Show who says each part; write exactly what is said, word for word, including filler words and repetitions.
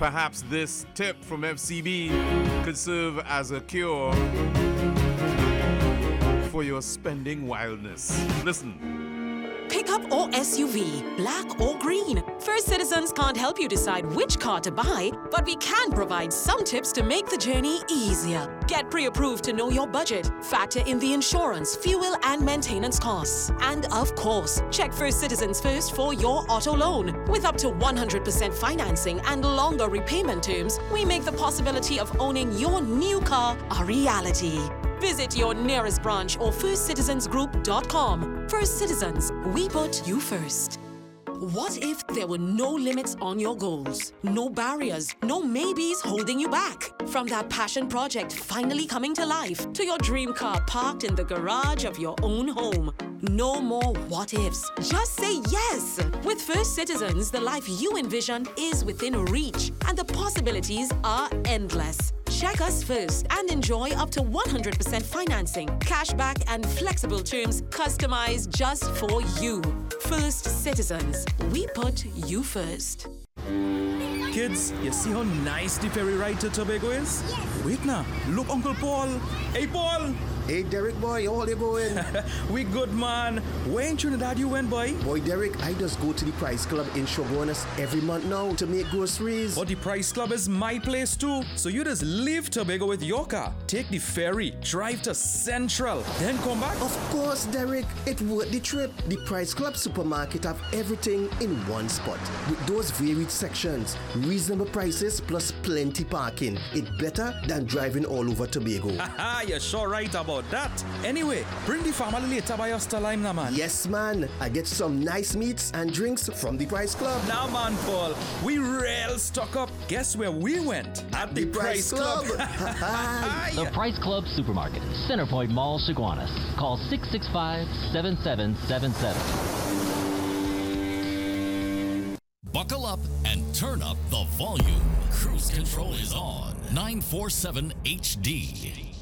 Speaker 1: Perhaps this tip from F C B could serve as a cure for your spending wildness. Listen.
Speaker 2: Pickup or S U V, black or green. First Citizens can't help you decide which car to buy, but we can provide some tips to make the journey easier. Get pre-approved to know your budget, factor in the insurance, fuel and maintenance costs. And of course, check First Citizens first for your auto loan. With up to one hundred percent financing and longer repayment terms, we make the possibility of owning your new car a reality. Visit your nearest branch or first citizens group dot com. First Citizens, we put you first. What if there were no limits on your goals? No barriers, no maybes holding you back? From that passion project finally coming to life to your dream car parked in the garage of your own home. No more what ifs. Just say yes. With First Citizens, the life you envision is within reach and the possibilities are endless. Check us first and enjoy up to one hundred percent financing, cashback and flexible terms customized just for you. First Citizens, we put you first.
Speaker 3: Kids, you see how nice the ferry ride to Tobago is?
Speaker 4: Yes.
Speaker 3: Wait now, look Uncle Paul. Hey Paul!
Speaker 4: Hey Derek boy, how you going?
Speaker 3: We good man. Where in Trinidad you went boy?
Speaker 4: Boy Derek, I just go to the Price Club in Shogunus every month now to make groceries.
Speaker 3: But the Price Club is my place too. So you just leave Tobago with your car, take the ferry, drive to Central, then come back?
Speaker 4: Of course Derek, it worth the trip. The Price Club supermarket have everything in one spot. With those varied sections, reasonable prices plus plenty parking. It's better than driving all over Tobago.
Speaker 3: Haha, you're sure right about that. Anyway, bring the family later by us to Lime now, man.
Speaker 4: Yes, man. I get some nice meats and drinks from the Price Club.
Speaker 3: Now, man, Paul, we real stock up. Guess where we went? At the,
Speaker 4: The
Speaker 3: Price,
Speaker 4: Price
Speaker 3: Club.
Speaker 4: Club.
Speaker 5: The Price Club Supermarket, Centerpoint Mall, Chaguanas. Call six six five, seven seven seven seven.
Speaker 6: Buckle up and turn up the volume. Cruise control is on. nine forty-seven H D.